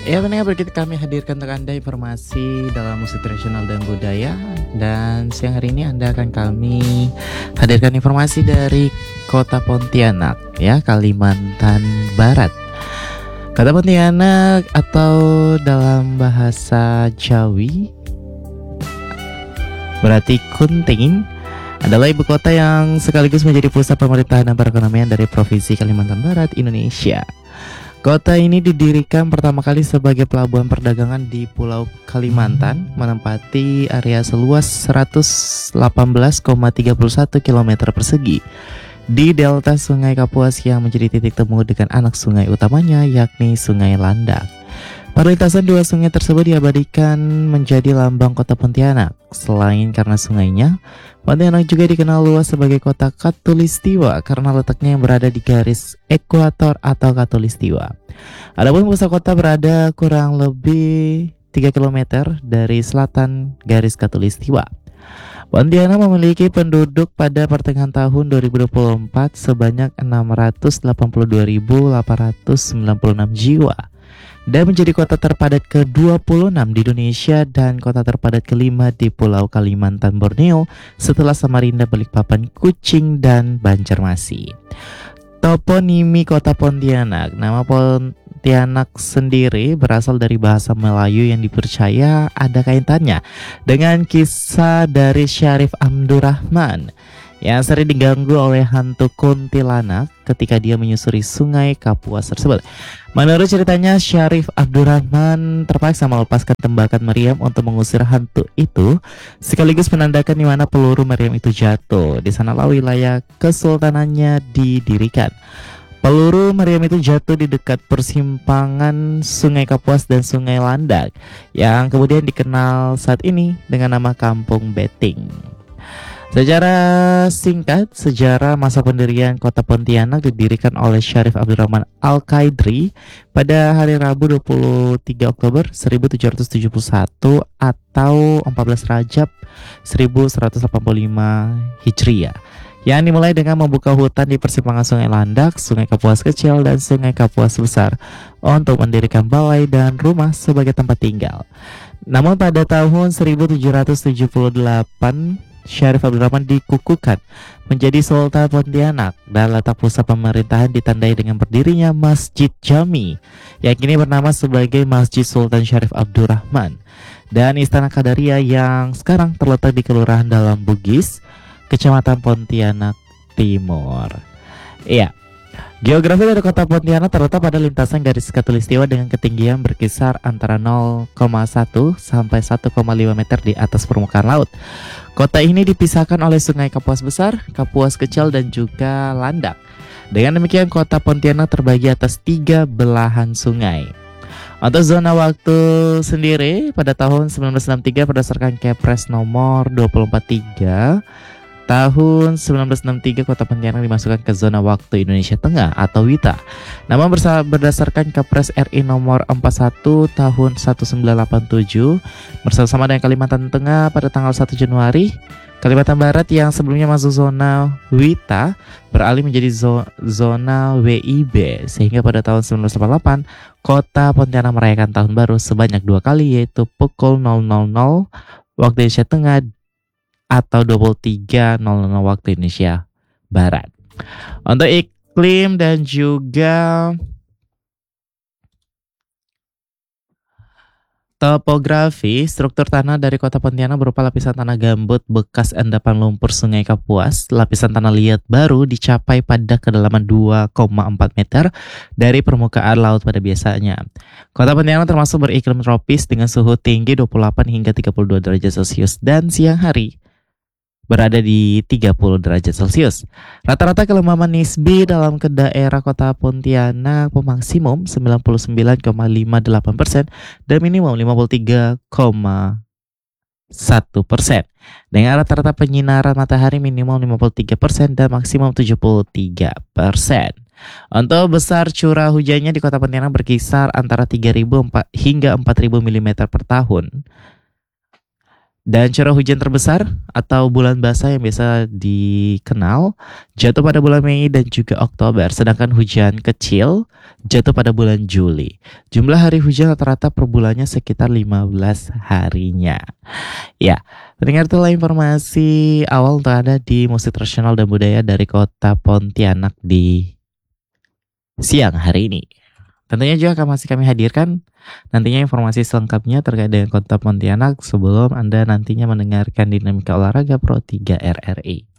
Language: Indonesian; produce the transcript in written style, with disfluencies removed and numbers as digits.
Ya, pendengar berikut kami hadirkan untuk Anda informasi dalam musik tradisional dan budaya. Dan siang hari ini Anda akan kami hadirkan informasi dari Kota Pontianak, ya, Kalimantan Barat. Kota Pontianak atau dalam bahasa Jawi berarti Kunting adalah ibu kota yang sekaligus menjadi pusat pemerintahan dan perekonomian dari Provinsi Kalimantan Barat, Indonesia. Kota ini didirikan pertama kali sebagai pelabuhan perdagangan di Pulau Kalimantan, menempati area seluas 118,31 km persegi di delta Sungai Kapuas yang menjadi titik temu dengan anak sungai utamanya, yakni Sungai Landak. Perlintasan dua sungai tersebut diabadikan menjadi lambang kota Pontianak. Selain karena sungainya, Pontianak juga dikenal luas sebagai kota Katulistiwa karena letaknya yang berada di garis ekuator atau Katulistiwa. Adapun pusat kota berada kurang lebih 3 km dari selatan garis Katulistiwa. Pontianak memiliki penduduk pada pertengahan tahun 2024 sebanyak 682.896 jiwa dan menjadi kota terpadat ke-26 di Indonesia dan kota terpadat ke-5 di Pulau Kalimantan Borneo setelah Samarinda, Balikpapan, Kuching, dan Banjarmasin. Toponimi Kota Pontianak. Nama Pontianak sendiri berasal dari bahasa Melayu yang dipercaya ada kaitannya dengan kisah dari Syarif Abdurrahman yang sering diganggu oleh hantu kuntilanak ketika dia menyusuri sungai Kapuas tersebut. Menurut ceritanya, Syarif Abdurrahman terpaksa melepaskan tembakan meriam untuk mengusir hantu itu, sekaligus menandakan di mana peluru meriam itu jatuh. Di sanalah wilayah kesultanannya didirikan. Peluru meriam itu jatuh di dekat persimpangan Sungai Kapuas dan Sungai Landak, yang kemudian dikenal saat ini dengan nama Kampung Beting. Secara singkat, sejarah masa pendirian kota Pontianak didirikan oleh Syarif Abdurrahman Al-Qaidri pada hari Rabu 23 Oktober 1771 atau 14 Rajab 1185 Hijriah, yang dimulai dengan membuka hutan di persimpangan Sungai Landak, Sungai Kapuas Kecil, dan Sungai Kapuas Besar untuk mendirikan balai dan rumah sebagai tempat tinggal. Namun pada tahun 1778 Syarif Abdurrahman dikukuhkan menjadi Sultan Pontianak dan letak pusat pemerintahan ditandai dengan berdirinya Masjid Jami yang kini bernama sebagai Masjid Sultan Syarif Abdurrahman, dan Istana Kadaria yang sekarang terletak di Kelurahan Dalam Bugis, Kecamatan Pontianak Timur. Iya. Geografi dari kota Pontianak terletak pada lintasan garis Katulistiwa dengan ketinggian berkisar antara 0,1 sampai 1,5 meter di atas permukaan laut. Kota ini dipisahkan oleh Sungai Kapuas Besar, Kapuas Kecil, dan juga Landak. Dengan demikian, kota Pontianak terbagi atas 3 belahan sungai. Untuk zona waktu sendiri, pada tahun 1963 berdasarkan Kepres nomor 243 tahun 1963, kota Pontianak dimasukkan ke zona waktu Indonesia Tengah atau WITA. Namun berdasarkan Kepres RI nomor 41 tahun 1987 bersama dengan Kalimantan Tengah pada tanggal 1 Januari, Kalimantan Barat yang sebelumnya masuk zona WITA beralih menjadi zona WIB, sehingga pada tahun 1988 kota Pontianak merayakan tahun baru sebanyak 2 kali, yaitu pukul 000 waktu Indonesia Tengah atau 23.00 waktu Indonesia Barat. Untuk iklim dan juga topografi, struktur tanah dari kota Pontianak berupa lapisan tanah gambut bekas endapan lumpur Sungai Kapuas. Lapisan tanah liat baru dicapai pada kedalaman 2,4 meter dari permukaan laut pada biasanya. Kota Pontianak termasuk beriklim tropis dengan suhu tinggi 28 hingga 32 derajat Celcius dan siang hari berada di 30 derajat Celcius. Rata-rata kelembaban nisbi dalam ke daerah kota Pontianak maksimum 99,58% dan minimum 53,1%. Dengan rata-rata penyinaran matahari minimum 53% dan maksimum 73%. Untuk besar curah hujannya di kota Pontianak berkisar antara 3.000 hingga 4.000 mm per tahun. Dan curah hujan terbesar atau bulan basah yang biasa dikenal jatuh pada bulan Mei dan juga Oktober, sedangkan hujan kecil jatuh pada bulan Juli. Jumlah hari hujan rata-rata per bulannya sekitar 15 harinya. Ya, pendengar, itulah informasi awal untuk Anda di musik tradisional dan budaya dari kota Pontianak di siang hari ini. Tentunya juga akan masih kami hadirkan nantinya informasi selengkapnya terkait dengan kota Pontianak sebelum Anda nantinya mendengarkan Dinamika Olahraga Pro 3 RRI.